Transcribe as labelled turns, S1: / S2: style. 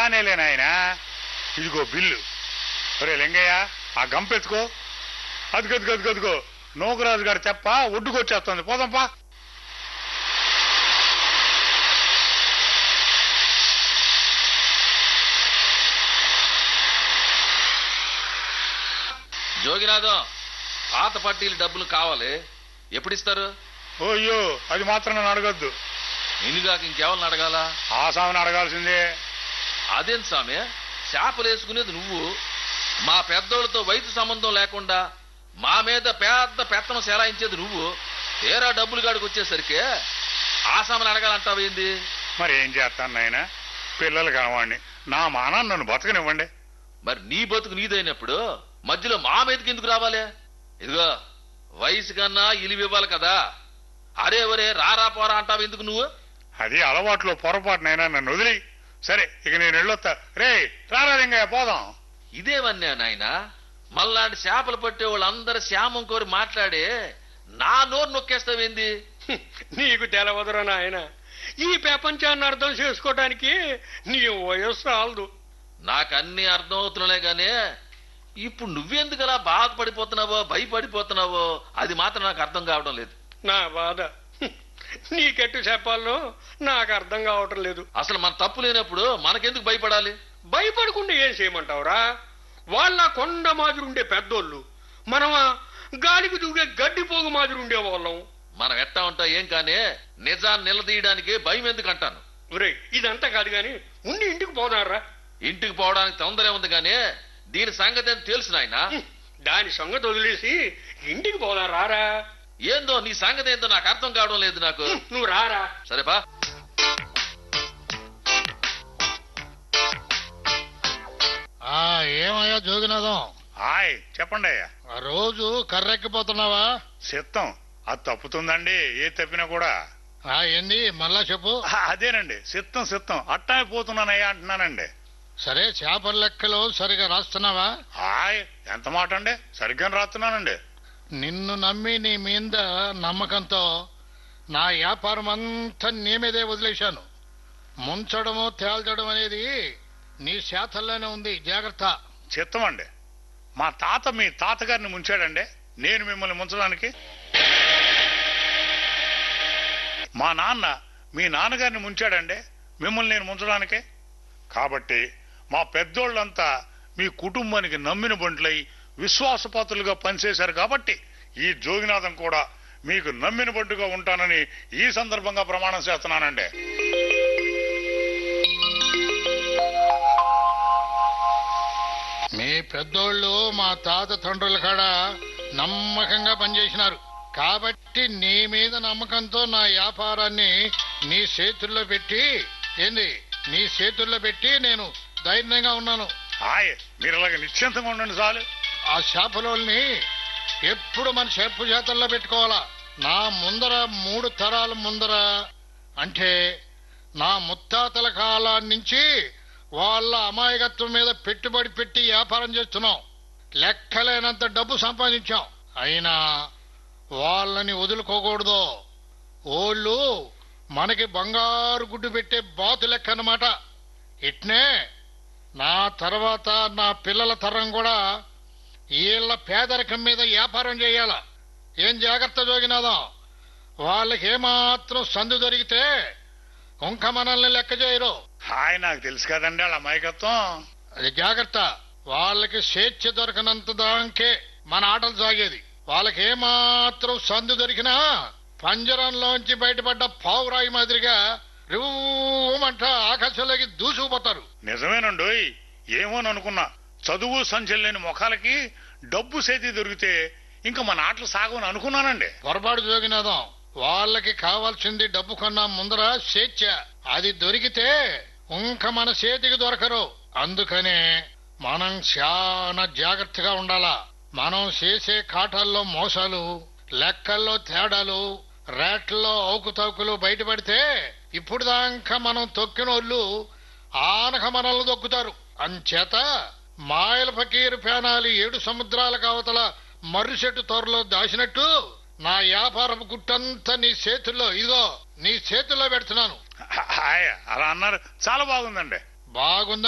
S1: ఇస్తానేలే నాయనా. ఇదిగో బిల్లు. ఒరే లింగయ్య, ఆ గంపెత్తుకో. అదిగో నూకరాజు గారు చెప్ప ఒడ్డుకొచ్చేస్తుంది, పోదంపా.
S2: జోగినాథం, పాత పట్టీలు డబ్బులు కావాలి, ఎప్పుడిస్తారు?
S1: ఓయ్యో, అది మాత్రం నన్ను అడగద్దు.
S2: నిన్నుగాక ఇంకెవరిని అడగాలా?
S1: ఆ స్వామిని అడగాల్సిందే.
S2: అదేం స్వామి, చేపలు వేసుకునేది నువ్వు, మా పెద్దోళ్ళతో వయసు సంబంధం లేకుండా మా మీద పెద్ద పెత్తనం సెలాయించేది నువ్వు. తీరా డబ్బులు గాడికి వచ్చేసరికి ఆ స్వామిని అడగాలంటావేంది?
S1: మరి ఏం చేస్తాను నాయన, పిల్లలు కావాడిని, నా మానాన్ని నన్ను బతకనివ్వండి.
S2: మరి నీ బతుకు నీదైనప్పుడు మధ్యలో మా మీదకి ఎందుకు రావాలి? ఇదిగో, వయసు కన్నా ఇలివి ఇవ్వాలి కదా. అరే ఒరే రారా పోరా అంటావు ఎందుకు నువ్వు?
S1: అది అలవాట్లో పొరపాటునైనా నన్ను వదిలి. సరే, ఇక నేను వెళ్ళొస్తా. రే రారా లింగయ్య, పోదాం.
S2: ఇదేవన్నా నాయన, మళ్ళాంటి చేపలు పట్టే వాళ్ళందరూ శ్యామం కోరి మాట్లాడి నా నోరు నొక్కేస్తావేంది?
S3: నీకు తెలవదురా నాయన, ఈ ప్రపంచాన్ని అర్థం చేసుకోవటానికి నీ వయస్సు చాలదు.
S2: నాకన్నీ అర్థం అవుతున్నాలే గానీ ఇప్పుడు నువ్వెందుకు అలా బాధపడిపోతున్నావో భయపడిపోతున్నావో అది మాత్రం నాకు అర్థం కావడం లేదు.
S3: నా బాధ నీకెట్టు చెప్పాలో నాకు అర్థం కావటం లేదు.
S2: అసలు మన తప్పు లేనప్పుడు మనకెందుకు భయపడాలి?
S3: భయపడకుండా ఏం చేయమంటావురా? వాళ్ళ కొండ మాదిరి ఉండే పెద్దోళ్ళు, మనం గాలికి దూగే గడ్డిపోగు మాదిరి ఉండేవాళ్ళం.
S2: మనం ఎట్టా ఉంటా ఏం కానీ నిజాన్ని నిలదీయడానికి భయం ఎందుకు అంటాను.
S3: ఒరే, ఇదంతా కాదు గాని ఉండి ఇంటికి పోదారా.
S2: ఇంటికి పోవడానికి తొందరే ఉంది కానీ దీని సంగతి అని తెలుసు నాయన.
S3: దాని సంగతి వదిలేసి ఇంటికి పోదారా.
S2: ఏందో నీ సంగతి ఏందో నాకు అర్థం కావడం లేదు. నాకు
S3: నువ్వు రారా.
S2: సరేపా.
S4: ఏమయ్యా జోగినాథం?
S1: హాయ్, చెప్పండి అయ్యా.
S4: ఆ రోజు కర్రెక్కిపోతున్నావా?
S1: చిత్తం అది తప్పుతుందండి, ఏ తప్పినా కూడా.
S4: ఏంది మళ్ళా చెప్పు.
S1: అదేనండి, చిత్తం అట్టాయి పోతున్నానయ్యా అంటున్నానండి.
S4: సరే, చేపల లెక్కలు సరిగా రాస్తున్నావా?
S1: హాయ్, ఎంత మాట అండి, సరిగ్గా రాస్తున్నానండి.
S4: నిన్ను నమ్మి నీ మీద నమ్మకంతో నా వ్యాపారం అంతా నీ మీదే వదిలేశాను. ముంచడము తేల్చడం అనేది నీ చేతల్లోనే ఉంది, జాగ్రత్త.
S1: చిత్తం అండి, మా తాత మీ తాతగారిని ముంచాడండి, నేను మిమ్మల్ని ముంచడానికి. మా నాన్న మీ నాన్నగారిని ముంచాడండి, మిమ్మల్ని నేను ముంచడానికి. కాబట్టి మా పెద్దోళ్ళంతా మీ కుటుంబానికి నమ్మిన బంట్లై విశ్వాసపాత్రులుగా పనిచేశారు. కాబట్టి ఈ జోగినాథం కూడా మీకు నమ్మిన బంటుగా ఉంటానని ఈ సందర్భంగా ప్రమాణం చేస్తున్నానండి.
S4: మీ పెద్దోళ్ళు మా తాత తండ్రుల కాడ నమ్మకంగా పనిచేసినారు. కాబట్టి నీ మీద నమ్మకంతో నా వ్యాపారాన్ని నీ చేతుల్లో పెట్టి నేను ధైర్యంగా ఉన్నాను.
S1: హాయ్, మీరు అలాగే నిశ్చింతంగా ఉండండి చాలు.
S4: ఆ చేపలోల్ని ఎప్పుడు మన చెప్పు చేతల్లో పెట్టుకోవాలా. నా ముందర 3 తరాల ముందర, అంటే నా ముత్తాతల కాలం నుంచి వాళ్ళ అమాయకత్వం మీద పెట్టుబడి పెట్టి వ్యాపారం చేస్తున్నాం. లెక్కలేనంత డబ్బు సంపాదించాం. అయినా వాళ్ళని వదులుకోకూడదు. ఓళ్ళు మనకి బంగారు గుడ్డు పెట్టే బాతు లెక్క అన్నమాట. ఇట్నే నా తర్వాత నా పిల్లల తరం కూడా వీళ్ళ పేదరికం మీద వ్యాపారం చేయాల. ఏం జాగ్రత్త జోగినాథం, వాళ్ళకి ఏమాత్రం సందు దొరికితే ఇంక మనల్ని లెక్క చేయరు.
S1: హాయ్, నాకు తెలుసు కదండి వాళ్ళ అమాయకత్వం.
S4: అది జాగ్రత్త. వాళ్ళకి స్వేచ్ఛ దొరకనంత దానికే మన ఆటలు సాగేది. వాళ్ళకి ఏమాత్రం సందు దొరికినా పంజరంలోంచి బయటపడ్డ పావురాయి మాదిరిగా రివ్వుమంట ఆకాశంలోకి దూసుకుపోతారు.
S1: నిజమేనండి, ఏమోననుకున్నా చదువు సంచలేని ముఖాలకి డబ్బు చేతి దొరికితే ఇంకా మన ఆటలు సాగవని అనుకున్నానండి.
S4: పొరపాటు జోగినాథం. వాళ్ళకి కావాల్సింది డబ్బు కన్నా ముందర స్వేచ్ఛ. అది దొరికితే ఇంక మన చేతికి దొరకరు. అందుకనే మనం చాలా జాగ్రత్తగా ఉండాలా. మనం చేసే కాటాల్లో మోసాలు, లెక్కల్లో తేడాలు, రేట్లలో అవుకుతవుకులు బయటపడితే ఇప్పుడు దాకా మనం తొక్కినోళ్ళు ఆనక మనల్ని దొక్కుతారు. అంచేత మాయల ఫకీరు పేనాలి 7 సముద్రాల కావతల మర్రిచెట్టు త్వరలో దాచినట్టు నా వ్యాపారపు గుట్టంతా నీ చేతుల్లో పెడుతున్నాను.
S1: అలా అన్నారు, చాలా బాగుందండి.
S4: బాగుందని